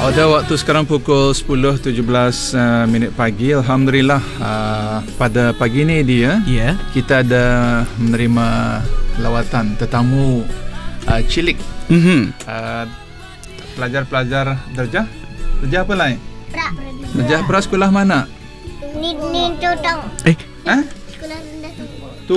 Pada waktu sekarang pukul 10.17 minit pagi. Alhamdulillah, pada pagi ni dia kita ada menerima lawatan tetamu cilik. Pelajar-pelajar darjah apa lain? Darjah pra sekolah mana? Ni Totong. Sekolah rendah tu.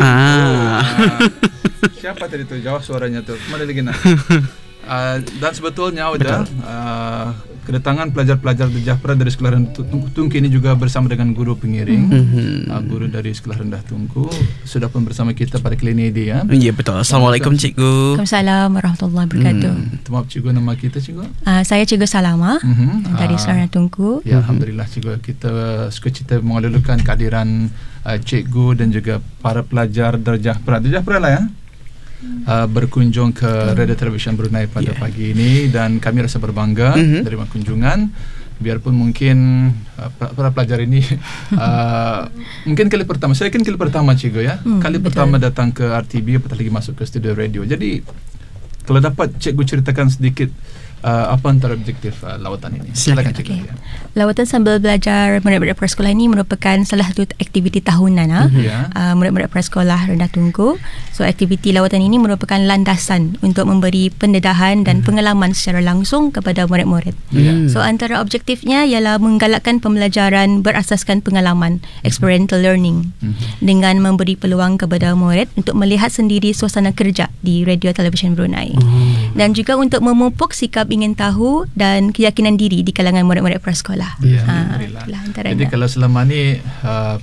Siapa tadi tu? Jawab suaranya tu. Mana lagi nak? Dan sebetulnya Auda, kedatangan pelajar-pelajar Darjah Pra dari Sekolah Rendah Tungku ini juga bersama dengan guru pengiring, guru dari Sekolah Rendah Tungku sudah pun bersama kita pada kali ini dia. Ya, betul. Assalamualaikum cikgu. Waalaikumsalam warahmatullahi wabarakatuh. Maaf cikgu, nama kita cikgu? Saya Cikgu Salama dari Sekolah Rendah Tungku. Ya, alhamdulillah cikgu, kita sukacita mengalulukan kehadiran cikgu dan juga para pelajar Darjah Pra lah ya. Berkunjung ke Radio Television Brunei pada pagi ini, dan kami rasa berbangga menerima kunjungan. Biarpun mungkin para pelajar ini mungkin kali pertama, saya kali pertama cikgu ya, kali pertama datang ke RTB, apatah lagi masuk ke studio radio. Jadi kalau dapat cikgu ceritakan sedikit apa antara objektif lawatan ini? Silakan cikgu. Lawatan sambil belajar murid-murid prasekolah ini merupakan salah satu aktiviti tahunan murid-murid prasekolah Rendah Tungku. So aktiviti lawatan ini merupakan landasan untuk memberi pendedahan dan pengalaman secara langsung kepada murid-murid. So antara objektifnya ialah menggalakkan pembelajaran berasaskan pengalaman, experiential learning, dengan memberi peluang kepada murid untuk melihat sendiri suasana kerja di Radio Television Brunei, dan juga untuk memupuk sikap ingin tahu dan keyakinan diri di kalangan murid-murid prasekolah. Jadi kalau selama ni